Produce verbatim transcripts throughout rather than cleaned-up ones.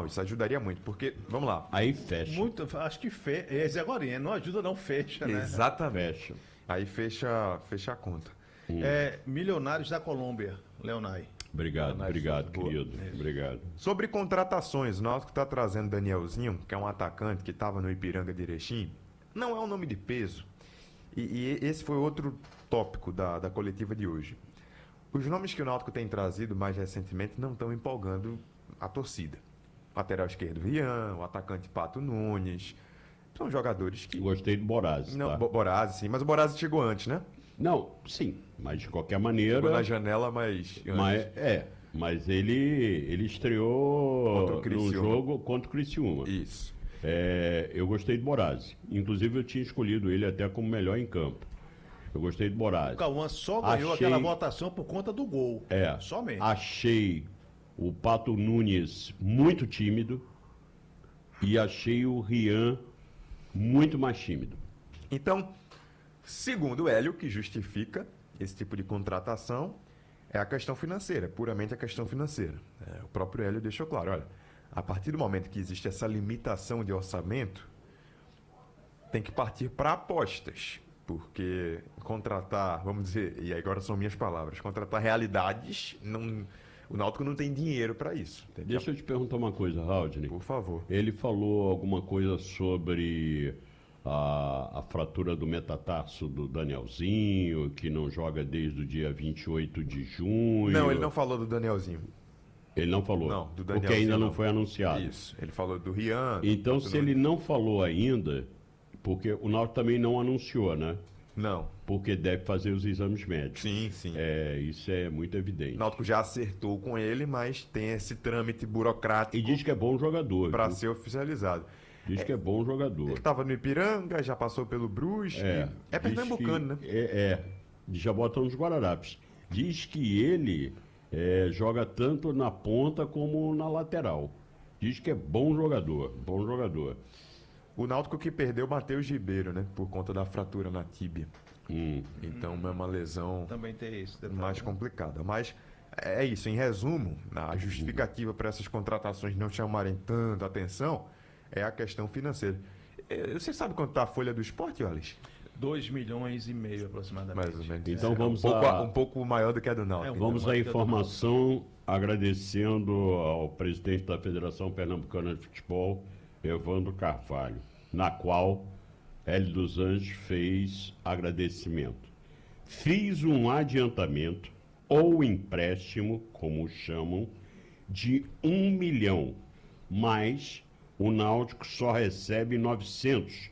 isso ajudaria muito, porque, vamos lá. Aí fecha. Muito, acho que fecha. É Zé Agora, não ajuda, não fecha, né? Exatamente. Aí fecha, fecha a conta. Hum. É, Milionários da Colômbia, Leonai. Obrigado, Leonardo obrigado, Souza, boa. querido. Obrigado. Sobre contratações, o Náutico está trazendo Danielzinho, que é um atacante que estava no Ipiranga de Erechim. Não é um nome de peso. E, e esse foi outro tópico da, da coletiva de hoje. Os nomes que o Náutico tem trazido mais recentemente não estão empolgando a torcida. Lateral esquerdo Rian, o atacante Pato Nunes. São jogadores que... Gostei do Borazzi, Não, tá? Bo- Borazzi, sim. Mas o Borazzi chegou antes, né? Não, sim, mas de qualquer maneira... Chegou na janela, mas... Mas, é, mas ele, ele estreou Contra o num Criciúma. jogo contra o Criciúma. Isso. É, eu gostei do Borazzi. Inclusive, eu tinha escolhido ele até como melhor em campo. Eu gostei do O Borazzi. Cauã só ganhou Achei- aquela votação por conta do gol. É, Somente. achei o Pato Nunes muito tímido e achei o Rian muito mais tímido. Então, segundo o Hélio, que justifica esse tipo de contratação, é a questão financeira, puramente a questão financeira. É, o próprio Hélio deixou claro, olha, a partir do momento que existe essa limitação de orçamento, tem que partir para apostas, porque contratar, vamos dizer, e agora são minhas palavras, contratar realidades, não, o Náutico não tem dinheiro para isso. Tem que- Deixa eu te perguntar uma coisa, Raudney. Por favor. Ele falou alguma coisa sobre a, a fratura do metatarso do Danielzinho, que não joga desde o dia vinte e oito de junho. Não, ele não falou do Danielzinho. Ele não falou. Não, do porque Danielzinho ainda não não. foi anunciado. Isso, ele falou do Rian. Então, do se ele não falou ainda, porque o Náutico também não anunciou, né? Não, Porque deve fazer os exames médicos. sim, sim. É, isso é muito evidente. O Náutico já acertou com ele, mas tem esse trâmite burocrático E diz que é bom jogador. para viu? ser oficializado. Diz que é bom jogador. Ele estava no Ipiranga, já passou pelo Brusque. É, É, diz pernambucano, que- né? É, é, já botam nos Guararapes. Diz que ele é, joga tanto na ponta como na lateral. Diz que é bom jogador, bom jogador. O Náutico que perdeu o Matheus Ribeiro, né? Por conta da fratura na tíbia. Hum. Então é uma lesão Também tem esse detalhe. mais né? complicada. Mas é isso, em resumo, a justificativa para essas contratações não chamarem tanta atenção é a questão financeira. Eh, Você sabe quanto está a folha do esporte, Alice? dois milhões e meio aproximadamente. Mais ou menos. Então É, vamos um pouco, a- um pouco maior do que a do Náutico. É, um- Vamos à Marca do informação agradecendo ao presidente da Federação Pernambucana de Futebol, Evandro Carvalho, na qual Hélio dos Anjos fez agradecimento. Fiz um adiantamento ou empréstimo, como chamam, de um milhão, mas o Náutico só recebe novecentos,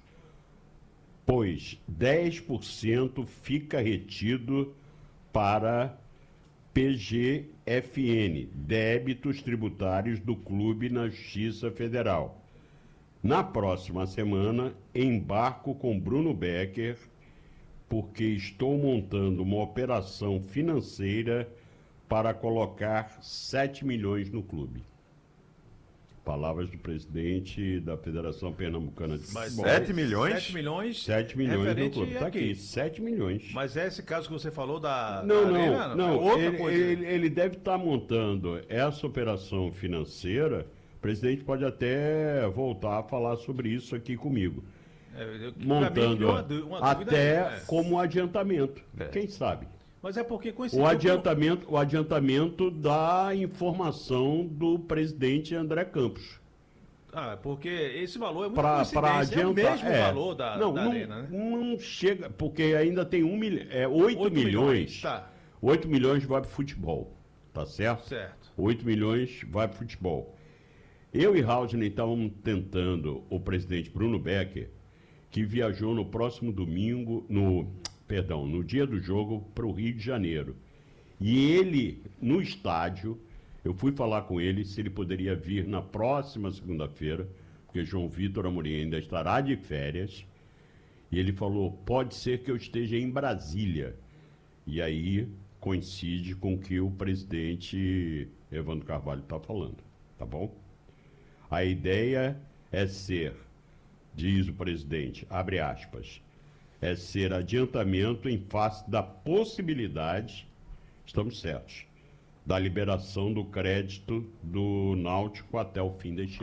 pois dez por cento fica retido para P G F N, débitos tributários do clube na Justiça Federal. Na próxima semana, embarco com Bruno Becker, porque estou montando uma operação financeira para colocar sete milhões no clube. Palavras do presidente da Federação Pernambucana de Mas Futebol. Sete milhões? sete milhões? sete milhões no referente clube. Está aqui. aqui, sete milhões. Mas é esse caso que você falou da. Não, da não, arena? não. É outra ele, coisa. ele- ele deve estar montando essa operação financeira. O presidente pode até voltar a falar sobre isso aqui comigo. É, eu- pra mim, Montando uma dú- uma dúvida até é- como adiantamento. É. Quem sabe? Mas é porque O coincidiu. adiantamento, o adiantamento da informação do presidente André Campos. Ah, porque esse valor é muito Para coincidência. adiantar. É o mesmo é. valor da, não, da não, arena, né? não chega, porque ainda tem um milhão. É, oito Oito milhões. Tá, oito milhões vai para o futebol. Tá certo? certo. oito milhões vai para o futebol. Eu e Raudney estávamos tentando o presidente Bruno Becker, que viajou no próximo domingo, no, perdão, no dia do jogo para o Rio de Janeiro. E ele, no estádio, eu fui falar com ele se ele poderia vir na próxima segunda-feira, porque João Vitor Amorim ainda estará de férias. E ele falou, pode ser que eu esteja em Brasília. E aí coincide com o que o presidente Evandro Carvalho está falando, tá bom? A ideia é ser, diz o presidente, abre aspas, é ser adiantamento em face da possibilidade, estamos certos, da liberação do crédito do Náutico até o fim deste